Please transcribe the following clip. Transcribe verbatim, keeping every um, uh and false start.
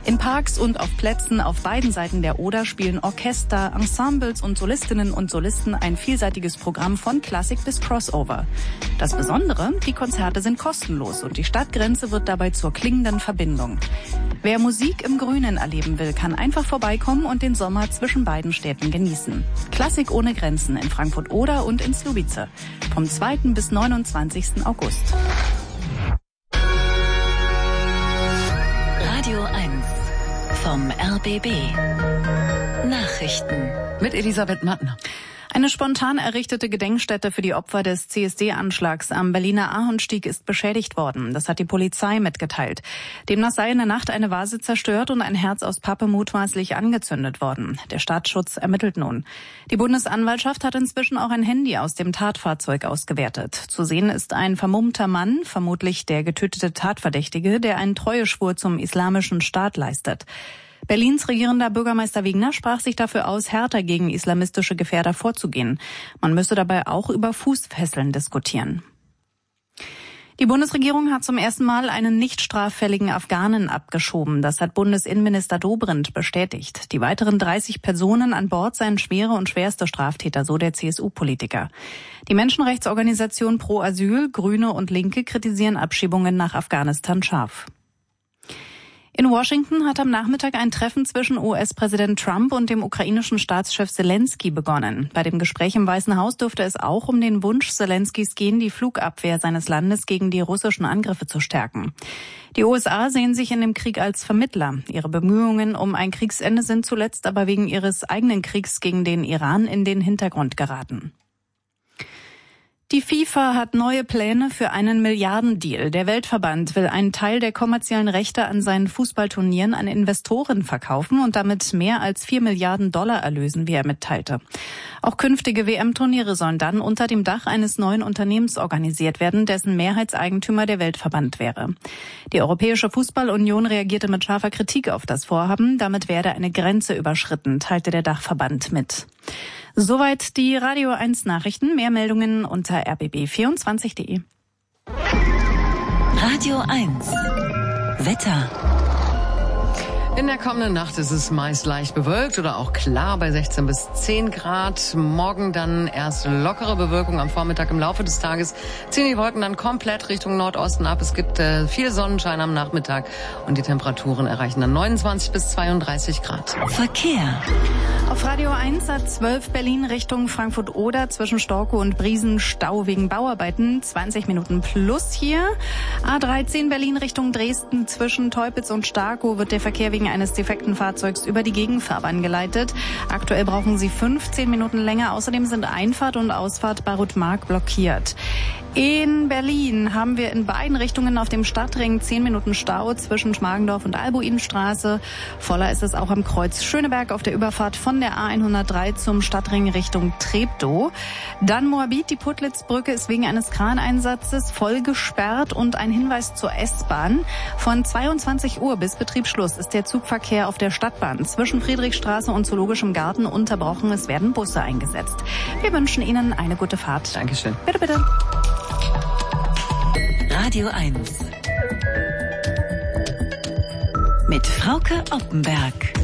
In Parks und auf Plätzen auf beiden Seiten der Oder spielen Orchester, Ensembles und Solistinnen und Solisten ein vielseitiges Programm von Klassik bis Crossover. Das Besondere, die Konzerte sind kostenlos und die Stadtgrenze wird dabei zur klingenden Verbindung. Wer Musik im Grünen erleben will, kann einfach vorbeikommen und den Sommer zwischen beiden Städten genießen. Klassik ohne Grenzen in Frankfurt-Oder und in Słubice. Vom zweiten bis neunundzwanzigsten August. Radio eins vom R B B. Nachrichten. Mit Elisabeth Mattner. Eine spontan errichtete Gedenkstätte für die Opfer des C S D-Anschlags am Berliner Ahornstieg ist beschädigt worden. Das hat die Polizei mitgeteilt. Demnach sei in der Nacht eine Vase zerstört und ein Herz aus Pappe mutmaßlich angezündet worden. Der Staatsschutz ermittelt nun. Die Bundesanwaltschaft hat inzwischen auch ein Handy aus dem Tatfahrzeug ausgewertet. Zu sehen ist ein vermummter Mann, vermutlich der getötete Tatverdächtige, der einen Treueschwur zum Islamischen Staat leistet. Berlins regierender Bürgermeister Wegner sprach sich dafür aus, härter gegen islamistische Gefährder vorzugehen. Man müsse dabei auch über Fußfesseln diskutieren. Die Bundesregierung hat zum ersten Mal einen nicht straffälligen Afghanen abgeschoben. Das hat Bundesinnenminister Dobrindt bestätigt. Die weiteren dreißig Personen an Bord seien schwere und schwerste Straftäter, so der C S U-Politiker. Die Menschenrechtsorganisation Pro Asyl, Grüne und Linke kritisieren Abschiebungen nach Afghanistan scharf. In Washington hat am Nachmittag ein Treffen zwischen U S-Präsident Trump und dem ukrainischen Staatschef Selenskyj begonnen. Bei dem Gespräch im Weißen Haus dürfte es auch um den Wunsch Selenskys gehen, die Flugabwehr seines Landes gegen die russischen Angriffe zu stärken. Die U S A sehen sich in dem Krieg als Vermittler. Ihre Bemühungen um ein Kriegsende sind zuletzt aber wegen ihres eigenen Kriegs gegen den Iran in den Hintergrund geraten. Die FIFA hat neue Pläne für einen Milliardendeal. Der Weltverband will einen Teil der kommerziellen Rechte an seinen Fußballturnieren an Investoren verkaufen und damit mehr als vier Milliarden Dollar erlösen, wie er mitteilte. Auch künftige W M-Turniere sollen dann unter dem Dach eines neuen Unternehmens organisiert werden, dessen Mehrheitseigentümer der Weltverband wäre. Die Europäische Fußballunion reagierte mit scharfer Kritik auf das Vorhaben. Damit werde eine Grenze überschritten, teilte der Dachverband mit. Soweit die Radio eins Nachrichten. Mehr Meldungen unter r b b vierundzwanzig punkt de. Radio eins Wetter. In der kommenden Nacht ist es meist leicht bewölkt oder auch klar bei sechzehn bis zehn Grad. Morgen dann erst lockere Bewölkung am Vormittag. Im Laufe des Tages ziehen die Wolken dann komplett Richtung Nordosten ab. Es gibt äh, viel Sonnenschein am Nachmittag und die Temperaturen erreichen dann neunundzwanzig bis zweiunddreißig Grad. Verkehr. Auf Radio eins A zwölf Berlin Richtung Frankfurt-Oder zwischen Storkow und Briesen Stau wegen Bauarbeiten. zwanzig Minuten plus hier. A dreizehn Berlin Richtung Dresden zwischen Teupitz und Starkow wird der Verkehr wegen eines defekten Fahrzeugs über die Gegenfahrbahn geleitet. Aktuell brauchen Sie fünfzehn Minuten länger. Außerdem sind Einfahrt und Ausfahrt Barutmark blockiert. In Berlin haben wir in beiden Richtungen auf dem Stadtring zehn Minuten Stau zwischen Schmargendorf und Albuinstraße. Voller ist es auch am Kreuz Schöneberg auf der Überfahrt von der A hundertdrei zum Stadtring Richtung Treptow. Dann Moabit, die Puttlitzbrücke ist wegen eines Kraneinsatzes voll gesperrt und ein Hinweis zur S-Bahn. Von zweiundzwanzig Uhr bis Betriebsschluss ist der Zugverkehr auf der Stadtbahn zwischen Friedrichstraße und Zoologischem Garten unterbrochen. Es werden Busse eingesetzt. Wir wünschen Ihnen eine gute Fahrt. Dankeschön. Bitte, bitte. Radio eins mit Frauke Oppenberg.